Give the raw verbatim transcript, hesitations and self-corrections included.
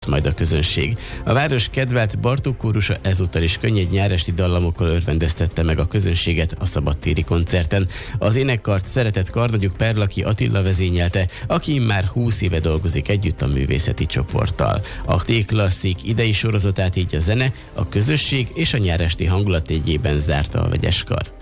majd a közönség. A város kedvelt Bartók kórusa ezúttal is könnyed nyáresti dallamokkal örvendeztette meg a közönséget a szabadtéri koncerten. Az énekkart szeretett karnagyuk Perlaki Attila vezényelte, aki már húsz éve dolgozik együtt a művészeti csoporttal. A T-klasszik idei sorozatát így a zene, a közösség és a nyáresti hangulat jegyében zárta a vegyeskar.